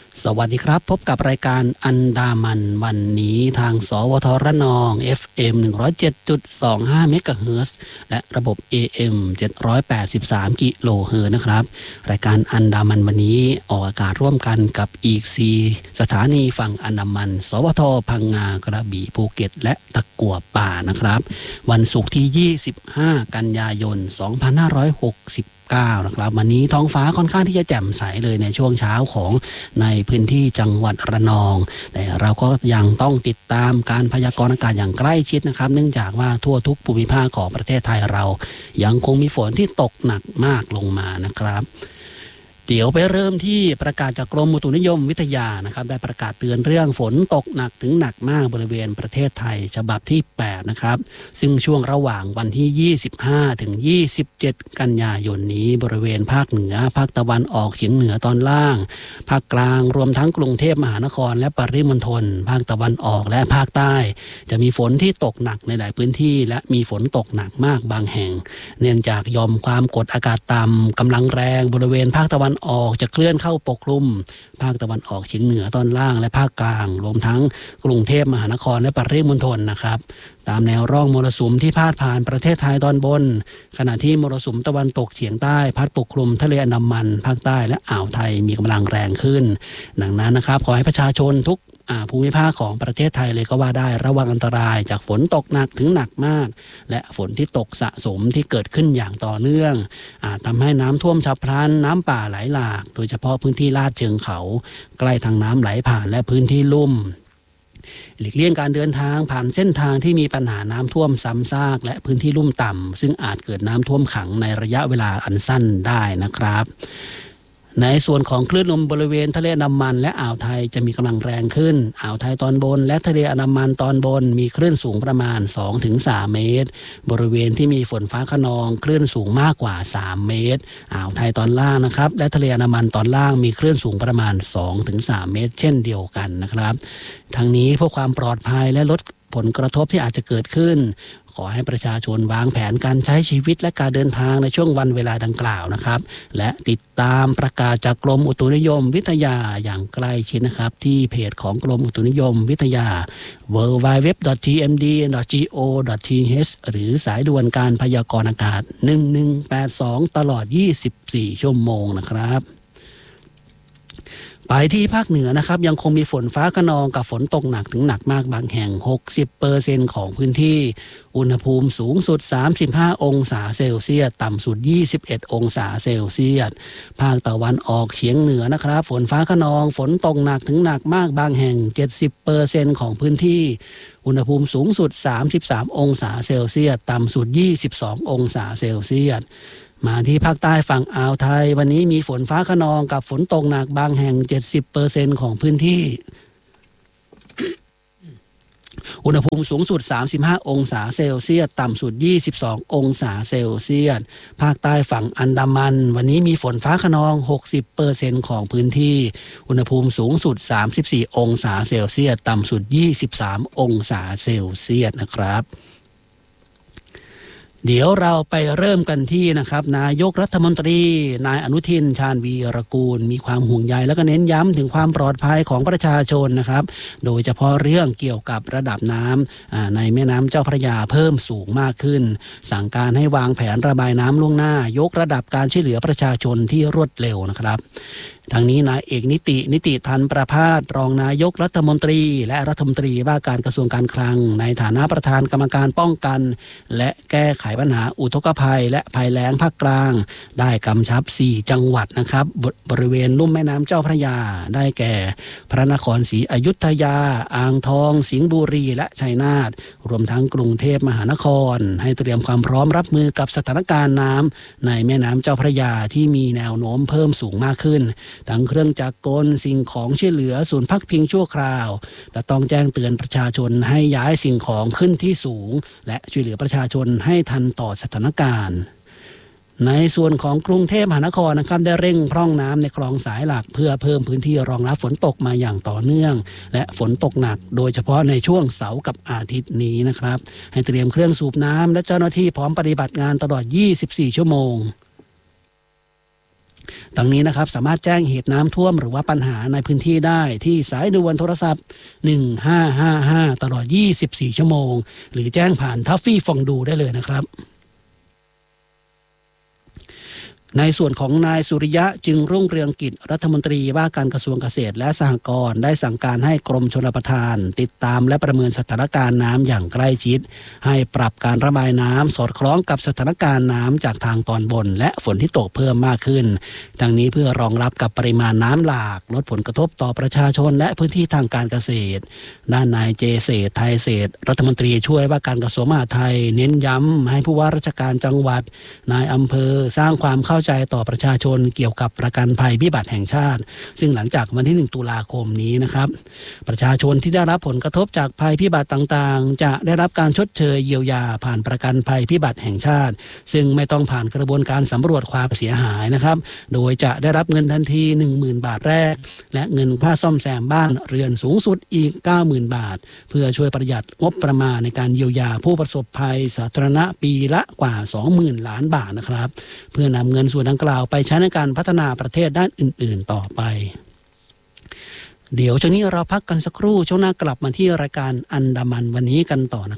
สวัสดีครับพบกับรายการอันดามันวันนี้ทางสวทระนอง FM 107.25 เมกะเฮิรตซ์และระบบ AM 783 กิโลเฮิรตซ์นะครับรายการอันดามันวันนี้ออกอากาศร่วมกันกับอีก4สถานีฝั่งอันดามันสวทพังงากระบี่ภูเก็ตและตะกั่วป่านะครับวันศุกร์ที่25กันยายน2560นะครับวันนี้ท้องฟ้าค่อนข้างที่จะแจ่มใสเลยในช่วงเช้าของในพื้นที่จังหวัดระนองแต่เราก็ยังต้องติดตามการพยากรณ์อากาศอย่างใกล้ชิดนะครับเนื่องจากว่าทั่วทุกภูมิภาคของประเทศไทยเรายังคงมีฝนที่ตกหนักมากลงมานะครับเดี๋ยวไปเริ่มที่ประกาศจากกรมอุตุนิยมวิทยานะครับได้ประกาศเตือนเรื่องฝนตกหนักถึงหนักมากบริเวณประเทศไทยฉบับที่8นะครับซึ่งช่วงระหว่างวันที่25ถึง27กันยายนนี้บริเวณภาคเหนือภาคตะวันออกเฉียงเหนือตอนล่างภาคกลางรวมทั้งกรุงเทพมหานครและปริมณฑลภาคตะวันออกและภาคใต้จะมีฝนที่ตกหนักในหลายพื้นที่และมีฝนตกหนักมากบางแห่งเนื่องจากยอมความกดอากาศต่ำกำลังแรงบริเวณภาคตะวันออกจะเคลื่อนเข้าปกคลุมภาคตะวันออกเฉียงเหนือตอนล่างและภาคกลางรวมทั้งกรุงเทพมหานครและปริมณฑลนะครับตามแนวร่องมรสุมที่พาดผ่านประเทศไทยตอนบนขณะที่มรสุมตะวันตกเฉียงใต้พัดปกคลุมทะเลอันดามันภาคใต้และอ่าวไทยมีกำลังแรงขึ้นดังนั้นนะครับขอให้ประชาชนทุกภูมิภาคของประเทศไทยเลยก็ว่าได้ระวังอันตรายจากฝนตกหนักถึงหนักมากและฝนที่ตกสะสมที่เกิดขึ้นอย่างต่อเนื่องทำให้น้ำท่วมฉับพลันน้ำป่าไหลหลากโดยเฉพาะพื้นที่ลาดเชิงเขาใกล้ทางน้ำไหลผ่านและพื้นที่ลุ่มหลีกเลี่ยงการเดินทางผ่านเส้นทางที่มีปัญหาน้ำท่วมซ้ำซากและพื้นที่ลุ่มต่ำซึ่งอาจเกิดน้ำท่วมขังในระยะเวลาอันสั้นได้นะครับในส่วนของคลื่นลมบริเวณทะเลอันดามันและอ่าวไทยจะมีกำลังแรงขึ้นอ่าวไทยตอนบนและทะเลอันดามันตอนบนมีคลื่นสูงประมาณ 2-3 เมตรบริเวณที่มีฝนฟ้าคะนองคลื่นสูงมากกว่า3เมตรอ่าวไทยตอนล่างนะครับและทะเลอันดามันตอนล่างมีคลื่นสูงประมาณ 2-3 เมตรเช่นเดียวกันนะครับทั้งนี้เพื่อความปลอดภัยและลดผลกระทบที่อาจจะเกิดขึ้นขอให้ประชาชนวางแผนการใช้ชีวิตและการเดินทางในช่วงวันเวลาดังกล่าวนะครับและติดตามประกาศจากกรมอุตุนิยมวิทยาอย่างใกล้ชิดนะครับที่เพจของกรมอุตุนิยมวิทยา www.tmd.go.th หรือสายด่วนการพยากรณ์อากาศ1182ตลอด24ชั่วโมงนะครับไปที่ภาคเหนือนะครับยังคงมีฝนฟ้าคะนองกับฝนตกหนักถึงหนักมากบางแห่ง 60% ของพื้นที่อุณหภูมิสูงสุด35องศาเซลเซียสต่ำสุด21องศาเซลเซียสภาคตะวันออกเฉียงเหนือนะครับฝนฟ้าคะนองฝนตกหนักถึงหนักมากบางแห่ง 70% ของพื้นที่อุณหภูมิสูงสุด33องศาเซลเซียสต่ำสุด22องศาเซลเซียสมาที่ภาคใต้ฝั่งอ่าวไทยวันนี้มีฝนฟ้าคะนองกับฝนตกหนักบางแห่ง 70% ของพื้นที่ อุณหภูมิสูงสุด35องศาเซลเซียสต่ำสุด22องศาเซลเซียสภาคใต้ฝั่งอันดามันวันนี้มีฝนฟ้าคะนอง 60% ของพื้นที่อุณหภูมิสูงสุด34องศาเซลเซียสต่ำสุด23องศาเซลเซียสนะครับเดี๋ยวเราไปเริ่มกันที่นะครับนายกรัฐมนตรีนายอนุทินชาญวีรกูลมีความห่วงใยและก็เน้นย้ำถึงความปลอดภัยของประชาชนนะครับโดยเฉพาะเรื่องเกี่ยวกับระดับน้ำในแม่น้ำเจ้าพระยาเพิ่มสูงมากขึ้นสั่งการให้วางแผนระบายน้ำล่วงหน้ายกระดับการช่วยเหลือประชาชนที่รวดเร็วนะครับทางนี้นายเอกนิติทันประภาสรองนายกรัฐมนตรีและรัฐมนตรีว่าการกระทรวงการคลังในฐานะประธานกรรมการป้องกันและแก้ไขปัญหาอุทกภัยและภัยแล้งภาคกลางได้กำชับ4จังหวัดนะครับบริเวณลุ่มแม่น้ำเจ้าพระยาได้แก่พระนครศรีอยุธยาอ่างทองสิงห์บุรีและชัยนาทรวมทั้งกรุงเทพมหานครให้เตรียมความพร้อมรับมือกับสถานการณ์น้ำในแม่น้ำเจ้าพระยาที่มีแนวโน้มเพิ่มสูงมากขึ้นทั้งเครื่องจักรกลสิ่งของช่วยเหลือศูนย์พักพิงชั่วคราวและต้องแจ้งเตือนประชาชนให้ย้ายสิ่งของขึ้นที่สูงและช่วยเหลือประชาชนให้ทันต่อสถานการณ์ในส่วนของกรุงเทพมหานครนะครับได้เร่งพร่องน้ำในคลองสายหลักเพื่อเพิ่มพื้นที่รองรับฝนตกมาอย่างต่อเนื่องและฝนตกหนักโดยเฉพาะในช่วงเสาร์กับอาทิตย์นี้นะครับให้เตรียมเครื่องสูบน้ำและเจ้าหน้าที่พร้อมปฏิบัติงานตลอด24ชั่วโมงดังนี้นะครับสามารถแจ้งเหตุน้ำท่วมหรือว่าปัญหาในพื้นที่ได้ที่สายด่วนโทรศัพท์1555ตลอด24ชั่วโมงหรือแจ้งผ่านทัฟฟี่ฟองดูได้เลยนะครับในส่วนของนายสุริยะจึงรุ่งเรืองกิจรัฐมนตรีว่าการกระทรวงเกษตรและสหกรณ์ได้สั่งการให้กรมชลประทานติดตามและประเมินสถานการณ์น้ำอย่างใกล้ชิดให้ปรับการระบายน้ำสอดคล้องกับสถานการณ์น้ำจากทางตอนบนและฝนที่ตกเพิ่มมากขึ้นดังนี้เพื่อรองรับกับปริมาณน้ำหลากลดผลกระทบต่อประชาชนและพื้นที่ทางการเกษตรด้านนายเจเศรษฐ์ไทยเศรษฐ์รัฐมนตรีช่วยว่าการกระทรวงมหาดไทยเน้นย้ำให้ผู้ว่าราชการจังหวัดนายอำเภอสร้างความเข้าใจต่อประชาชนเกี่ยวกับประกันภัยพิบัติแห่งชาติซึ่งหลังจากวันที่1ตุลาคมนี้นะครับประชาชนที่ได้รับผลกระทบจากภัยพิบัติต่างๆจะได้รับการชดเชยเยียวยาผ่านประกันภัยพิบัติแห่งชาติซึ่งไม่ต้องผ่านกระบวนการสำรวจความเสียหายนะครับโดยจะได้รับเงินทันที 10,000 บาทแรกและเงินค่าซ่อมแซมบ้านเรือนสูงสุดอีก 90,000 บาทเพื่อช่วยประหยัดงบประมาณในการเยียวยาผู้ประสบภัยสาธารณะปีละกว่า 20,000 ล้านบาทนะครับเพื่อนำเงินส่วนดังกล่าวไปใช้ในการพัฒนาประเทศด้านอื่นๆต่อไปเดี๋ยวช่วงนี้เราพักกันสักครู่ช่วงหน้ากลับมาที่รายการอันดามันวันนี้กันต่อนะครับ